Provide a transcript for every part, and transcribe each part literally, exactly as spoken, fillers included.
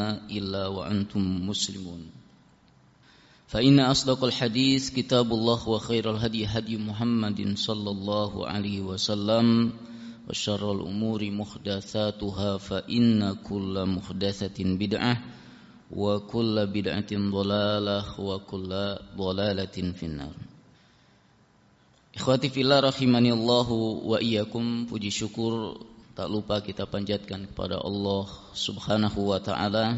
إلا وأنتم مسلمون فإن أصدق الحديث كتاب الله وخير الهدي هدي محمد صلى الله عليه وسلم وشر الأمور محدثاتها فإن كل محدثة بدعة وكل بدعة ضلالة وكل ضلالة في النار. Ikhwati fillah rahimanillahu wa iyyakum. Puji syukur tak lupa kita panjatkan kepada Allah Subhanahu wa ta'ala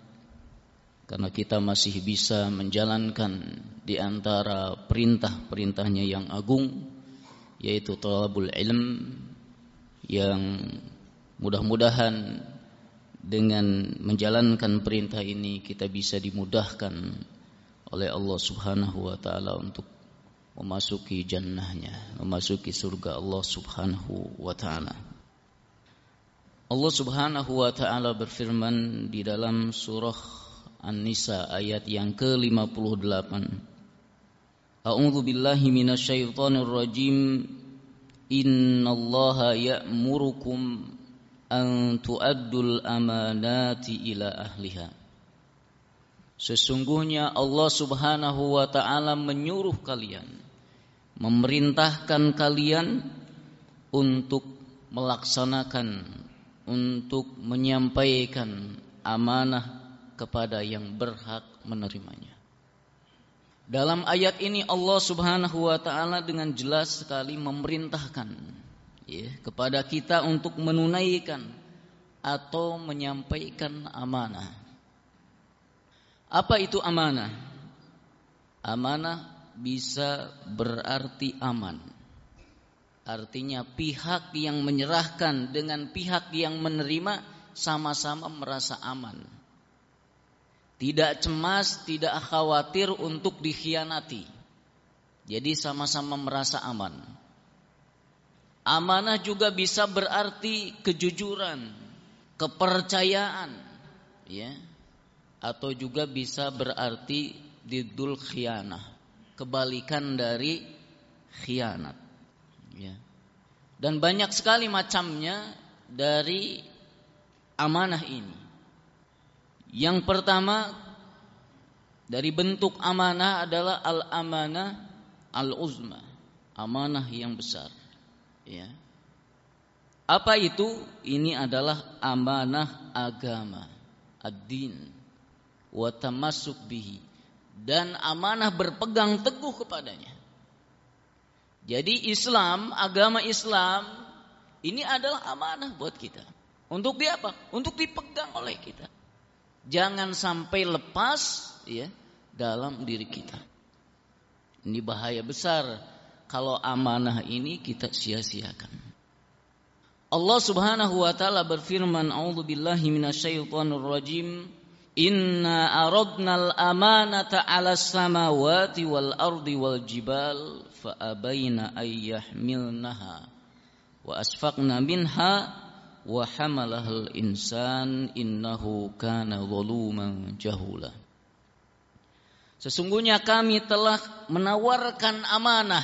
karena kita masih bisa menjalankan di antara perintah-perintahnya yang agung, yaitu thalabul ilm, yang mudah-mudahan dengan menjalankan perintah ini kita bisa dimudahkan oleh Allah Subhanahu wa ta'ala untuk memasuki jannahnya, memasuki surga Allah Subhanahu wa ta'ala. Allah Subhanahu wa ta'ala berfirman di dalam surah An-Nisa ayat yang ke lima puluh delapan. A'udzu billahi minasyaitonir rajim. Innallaha ya'murukum an tu'addul amanati ila ahliha. Sesungguhnya Allah Subhanahu wa ta'ala menyuruh kalian, memerintahkan kalian untuk melaksanakan, untuk menyampaikan amanah kepada yang berhak menerimanya. Dalam ayat ini Allah Subhanahu wa ta'ala dengan jelas sekali memerintahkan ya, kepada kita untuk menunaikan atau menyampaikan amanah. Apa itu amanah? Amanah bisa berarti aman. Artinya pihak yang menyerahkan dengan pihak yang menerima sama-sama merasa aman. Tidak cemas, tidak khawatir untuk dikhianati. Jadi sama-sama merasa aman. Amanah juga bisa berarti kejujuran, kepercayaan, ya. Atau juga bisa berarti diddul khianah, kebalikan dari khianat, ya. Dan banyak sekali macamnya dari amanah ini. Yang pertama dari bentuk amanah adalah al-amanah al-uzma, amanah yang besar. Ya. Apa itu? Ini adalah amanah agama, ad-din, wa tamassuk bihi, dan amanah berpegang teguh kepadanya. Jadi Islam, agama Islam ini adalah amanah buat kita. Untuk di apa? Untuk dipegang oleh kita. Jangan sampai lepas ya dalam diri kita. Ini bahaya besar kalau amanah ini kita sia-siakan. Allah Subhanahu wa ta'ala berfirman, A'udzu billahi minasyaitonir rajim. Inna aradnal amanata 'alas samawati wal ardi wal jibal fa abaina ay yahmilnaha wa asfaqna minha wa hamalahal insan innahu kana zaluman jahula. Sesungguhnya kami telah menawarkan amanah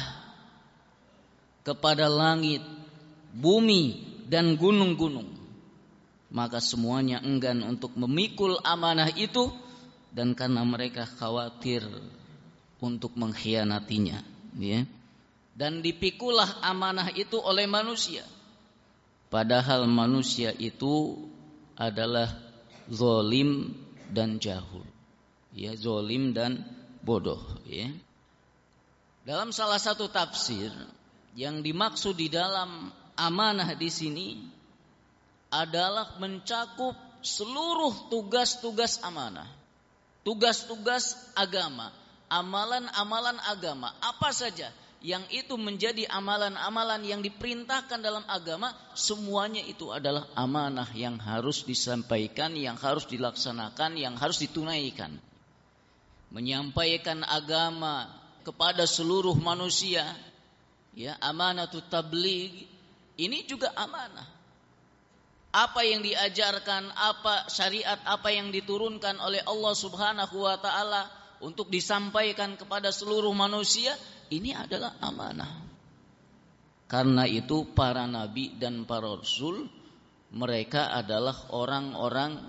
kepada langit, bumi dan gunung-gunung. Maka semuanya enggan untuk memikul amanah itu, dan karena mereka khawatir untuk mengkhianatinya, ya. Dan dipikulah amanah itu oleh manusia. Padahal manusia itu adalah zalim dan jahul. Ya, zalim dan bodoh, ya. Dalam salah satu tafsir yang dimaksud di dalam amanah di sini adalah mencakup seluruh tugas-tugas amanah. Tugas-tugas agama, amalan-amalan agama, apa saja yang itu menjadi amalan-amalan yang diperintahkan dalam agama, semuanya itu adalah amanah yang harus disampaikan, yang harus dilaksanakan, yang harus ditunaikan. Menyampaikan agama kepada seluruh manusia, ya, amanatut tabligh, ini juga amanah. Apa yang diajarkan, apa syariat, apa yang diturunkan oleh Allah Subhanahu wa ta'ala untuk disampaikan kepada seluruh manusia, ini adalah amanah. Karena itu para nabi dan para rasul, mereka adalah orang-orang